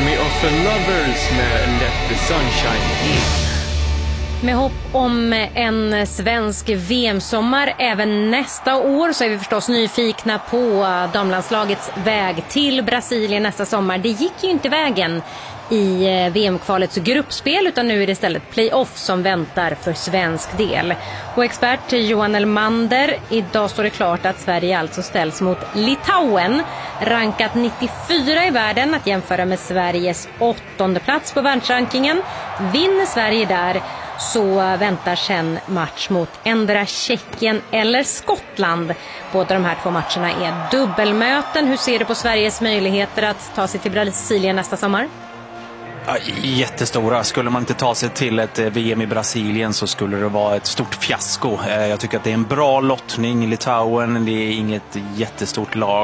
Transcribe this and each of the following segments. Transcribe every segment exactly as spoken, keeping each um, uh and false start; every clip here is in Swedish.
Army of the Lovers med Let the Sunshine In. Med hopp om en svensk V M-sommar även nästa år så är vi förstås nyfikna på damlandslagets väg till Brasilien nästa sommar. Det gick ju inte vägen i V M-kvalets gruppspel utan nu är det istället playoff som väntar för svensk del. Och expert Johan Elmander, idag står det klart att Sverige alltså ställs mot Litauen, rankat nittiofyra i världen, att jämföra med Sveriges åttonde plats på världsrankingen. Vinner Sverige där så väntar sen match mot endera Tjeckien eller Skottland. Båda de här två matcherna är dubbelmöten. Hur ser du på Sveriges möjligheter att ta sig till Brasilien nästa sommar? Ja, jättestora. Skulle man inte ta sig till ett V M i Brasilien så skulle det vara ett stort fiasko. Jag tycker att det är en bra lottning i Litauen. Det är inget jättestort lag.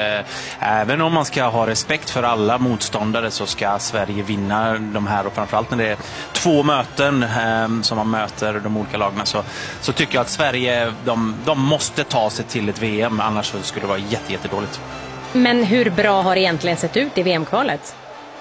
Även om man ska ha respekt för alla motståndare så ska Sverige vinna de här. Och framförallt när det är två möten som man möter de olika lagarna så, så tycker jag att Sverige de, de måste ta sig till ett V M. Annars så skulle det vara jätte, jättedåligt. Men hur bra har det egentligen sett ut i V M-kvalet?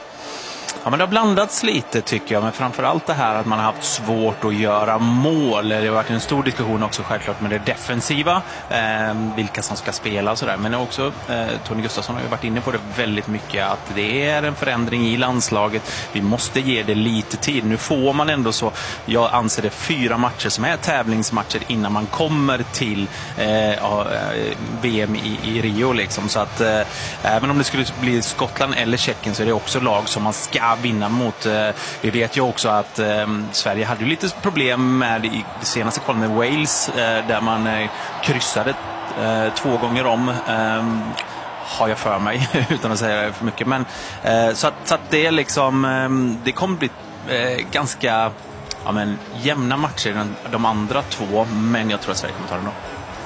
Ja, men det har blandats lite tycker jag, men framförallt det här att man har haft svårt att göra mål. Det har varit en stor diskussion också självklart med det defensiva, eh, vilka som ska spela och sådär. Men också eh, Tony Gustafsson har ju varit inne på det väldigt mycket, att det är en förändring i landslaget. Vi måste ge det lite tid. Nu får man ändå så, jag anser det fyra matcher som är tävlingsmatcher innan man kommer till eh, V M i, i Rio liksom. Så att eh, även om det skulle bli Skottland eller Tjeckien så är det också lag som man ska vinna mot. Vi vet ju också att eh, Sverige hade ju lite problem med i det senaste kvalet med Wales eh, där man eh, kryssade eh, två gånger om eh, har jag för mig utan att säga för mycket, men eh, så, att, så att det är liksom eh, det kommer bli eh, ganska ja, men, jämna matcher de, de andra två, men jag tror att Sverige kommer ta det då.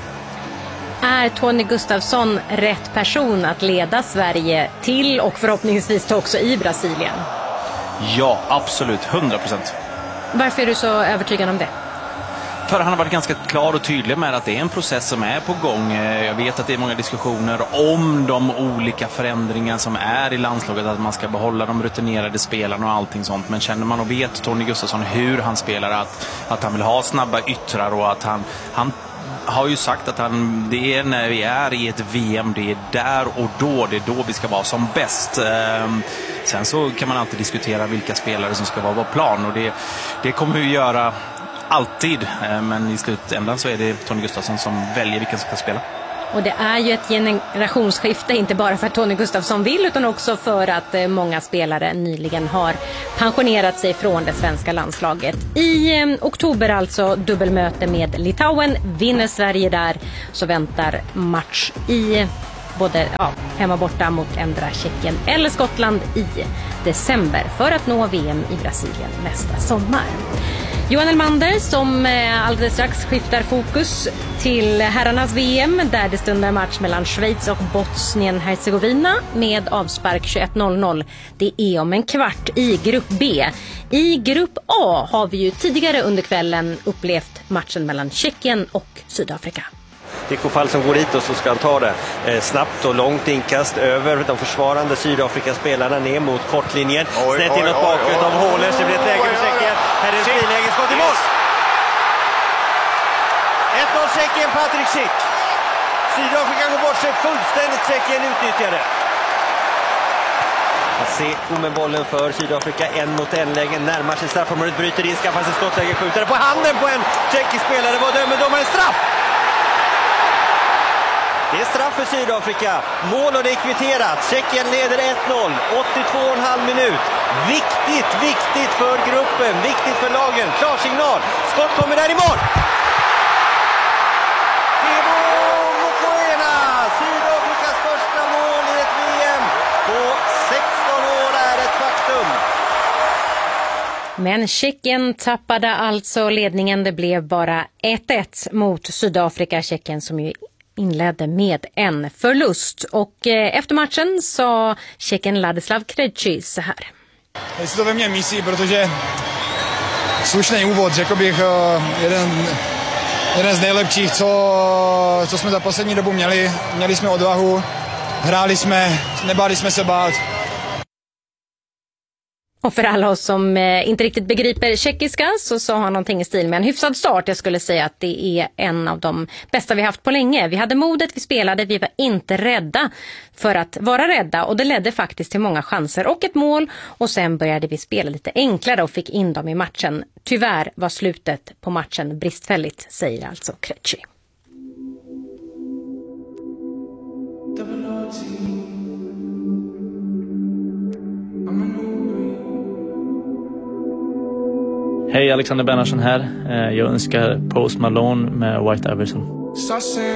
Är Tony Gustafsson rätt person att leda Sverige till och förhoppningsvis också i Brasilien? Ja, absolut, hundra procent. Varför är du så övertygad om det? För han har varit ganska klar och tydlig med att det är en process som är på gång. Jag vet att det är många diskussioner om de olika förändringar som är i landslaget, att man ska behålla de rutinerade spelarna och allting sånt. Men känner man och vet Tony Gustafsson hur han spelar, att, att han vill ha snabba yttrar och att han, han har ju sagt att han, det är när vi är i ett V M, det är där och då, det är då vi ska vara som bäst. Sen så kan man alltid diskutera vilka spelare som ska vara på plan och det, det kommer vi göra alltid, men i slutändan så är det Tony Gustafsson som väljer vilken som ska spela. Och det är ju ett generationsskifte, inte bara för att Tony Gustafsson vill utan också för att många spelare nyligen har pensionerat sig från det svenska landslaget. I eh, oktober alltså dubbelmöte med Litauen. Vinner Sverige där så väntar match i både ja, hemma borta mot endera Tjeckien eller Skottland i december för att nå V M i Brasilien nästa sommar. Johan Elmander som alldeles strax skiftar fokus till herrarnas V M där det stundar match mellan Schweiz och Bosnien-Hercegovina med avspark tjugoett noll noll. Det är om en kvart i grupp B. I grupp A har vi ju tidigare under kvällen upplevt matchen mellan Tjeckien och Sydafrika. Nico Fall som går dit och så ska han ta det eh, snabbt och långt inkast över de försvarande Sydafrika-spelarna ner mot kortlinjen. Oj, snett inåt bakåt av Hålers. Det blir ett läge för Tjeckien. Här är det friläge, skott i mål. ett noll Tjeckien, Patrik Schick. Sydafrika går bort sig fullständigt, Tjeckien utnyttjade. Seko med bollen för Sydafrika, en mot en lägen, närmar sig straffområdet, bryter in, skaffar sig skottläge, skjuter på handen på en tjeckisk spelare. Vad dömer domaren? Straff! Det är straff för Sydafrika. Mål och det är kvitterat. Tjeckien leder ett noll. åttiotvå och en halv minut. Viktigt, viktigt för gruppen. Viktigt för lagen. Klar signal. Skott kommer där i mål. Tebo Mokoena. Sydafrikas första mål i ett V M. På sexton år är ett faktum. Men Tjeckien tappade alltså ledningen. Det blev bara ett ett mot Sydafrika. Tjeckien som ju inledde med en förlust. Och eh, efter matchen sa Tjeckien Ladislav Krejci så här. Je si to ve mně mísí, protože slušný úvod, řekl bych, jeden, jeden z nejlepších, co, co jsme za poslední dobu měli. Měli jsme odvahu, hráli jsme, nebáli jsme se bát. Och för alla oss som eh, inte riktigt begriper tjeckiska så sa han någonting i stil med en hyfsad start. Jag skulle säga att det är en av de bästa vi haft på länge. Vi hade modet, vi spelade, vi var inte rädda för att vara rädda. Och det ledde faktiskt till många chanser och ett mål. Och sen började vi spela lite enklare och fick in dem i matchen. Tyvärr var slutet på matchen bristfälligt, säger alltså Krejci. Hej, Alexander Bernhardsson här. Jag önskar Post Malone med White Iverson.